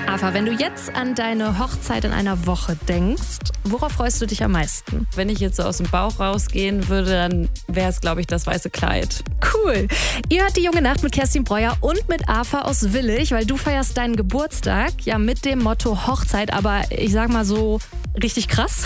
Ava, wenn du jetzt an deine Hochzeit in einer Woche denkst, worauf freust du dich am meisten? Wenn ich jetzt so aus dem Bauch rausgehen würde, dann wäre es, glaube ich, das weiße Kleid. Cool. Ihr hört die junge Nacht mit Kerstin Breuer und mit Ava aus Willich, weil du feierst deinen Geburtstag ja mit dem Motto Hochzeit, aber ich sag mal so richtig krass.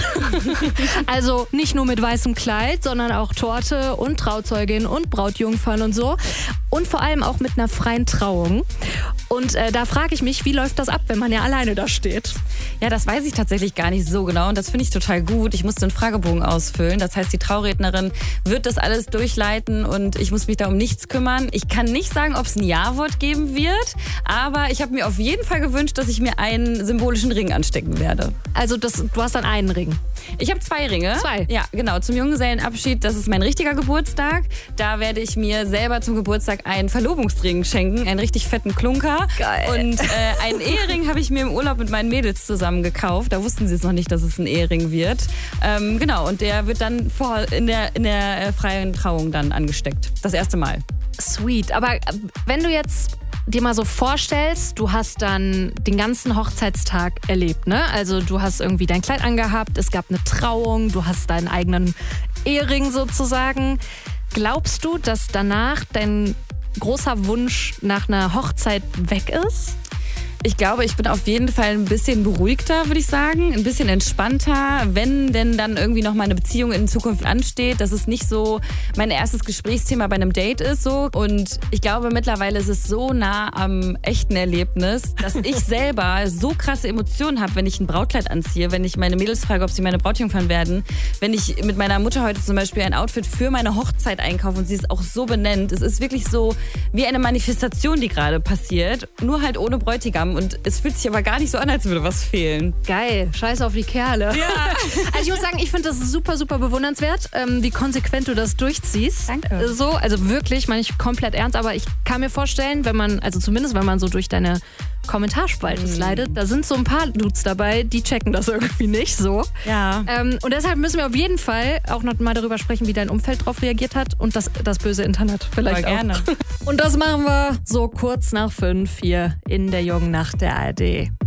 Also nicht nur mit weißem Kleid, sondern auch Torte und Trauzeugin und Brautjungfern und so. Und vor allem auch mit einer freien Trauung. Und da frage ich mich, wie läuft das ab, wenn man ja alleine da steht? Ja, das weiß ich tatsächlich gar nicht so genau und das finde ich total gut. Ich musste einen Fragebogen ausfüllen. Das heißt, die Traurednerin wird das alles durchleiten und ich muss mich da um nichts kümmern. Ich kann nicht sagen, ob es ein Ja-Wort geben wird, aber ich habe mir auf jeden Fall gewünscht, dass ich mir einen symbolischen Ring anstecken werde. Also du hast dann einen Ring? Ich habe 2 Ringe. 2? Ja, genau. Zum Junggesellenabschied, das ist mein richtiger Geburtstag. Da werde ich mir selber zum Geburtstag einen Verlobungsring schenken, einen richtig fetten Klunker. Geil. Und einen Ehering habe ich mir im Urlaub mit meinen Mädels zusammen gekauft. Da wussten sie es noch nicht, dass es ein Ehering wird. Genau, und der wird dann in der freien Trauung dann angesteckt. Das erste Mal. Sweet. Aber wenn du jetzt dir mal so vorstellst, du hast dann den ganzen Hochzeitstag erlebt, ne? Also du hast irgendwie dein Kleid angehabt, es gab eine Trauung, du hast deinen eigenen Ehering sozusagen. Glaubst du, dass danach dein großer Wunsch nach einer Hochzeit weg ist? Ich glaube, ich bin auf jeden Fall ein bisschen beruhigter, würde ich sagen. Ein bisschen entspannter, wenn denn dann irgendwie noch mal eine Beziehung in Zukunft ansteht, dass es nicht so mein erstes Gesprächsthema bei einem Date ist. So. Und ich glaube, mittlerweile ist es so nah am echten Erlebnis, dass ich selber so krasse Emotionen habe, wenn ich ein Brautkleid anziehe, wenn ich meine Mädels frage, ob sie meine Brautjungfern werden, wenn ich mit meiner Mutter heute zum Beispiel ein Outfit für meine Hochzeit einkaufe und sie es auch so benennt. Es ist wirklich so wie eine Manifestation, die gerade passiert, nur halt ohne Bräutigam. Und es fühlt sich aber gar nicht so an, als würde was fehlen. Geil, scheiß auf die Kerle. Ja. Also ich muss sagen, ich finde das super, super bewundernswert, wie konsequent du das durchziehst. Danke. So, also wirklich, meine ich komplett ernst, aber ich kann mir vorstellen, wenn man so durch deine Kommentarspalte slidet, da sind so ein paar Dudes dabei, die checken das irgendwie nicht so. Ja. Und deshalb müssen wir auf jeden Fall auch noch mal darüber sprechen, wie dein Umfeld darauf reagiert hat und das böse Internet vielleicht Aber auch. gerne. Und das machen wir so kurz nach 5 hier in der jungen Nacht der ARD.